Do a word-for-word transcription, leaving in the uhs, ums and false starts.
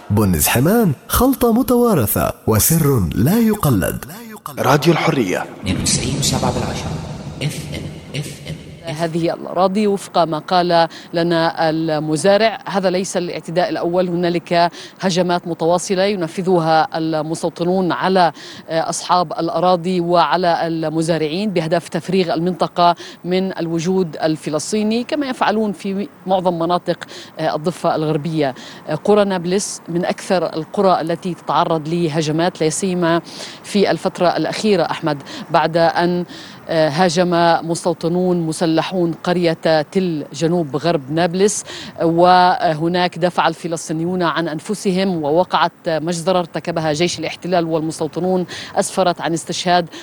بن زحمان، خلطة متوارثة وسر لا يقلد. راديو الحرية اثنين وتسعين فاصلة سبعة بالعشرة اف ام اف ام. هذه الأراضي وفق ما قال لنا المزارع هذا ليس الاعتداء الأول، هنالك هجمات متواصلة ينفذها المستوطنون على أصحاب الأراضي وعلى المزارعين بهدف تفريغ المنطقة من الوجود الفلسطيني، كما يفعلون في معظم مناطق الضفة الغربية. قرى نابلس من أكثر القرى التي تتعرض لهجمات، لا سيما في الفترة الأخيرة أحمد، بعد أن هاجم مستوطنون مسلحون قرية تل جنوب غرب نابلس، وهناك دافع الفلسطينيون عن أنفسهم ووقعت مجزرة ارتكبها جيش الاحتلال والمستوطنون أسفرت عن استشهاد